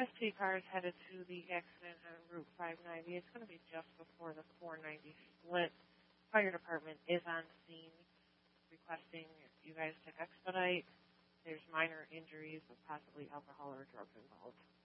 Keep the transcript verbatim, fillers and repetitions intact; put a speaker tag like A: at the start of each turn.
A: S T car is headed to the accident on Route five ninety. It's going to be just before the four ninety split. Fire department is on scene requesting you guys to expedite. There's minor injuries with possibly alcohol or drugs involved.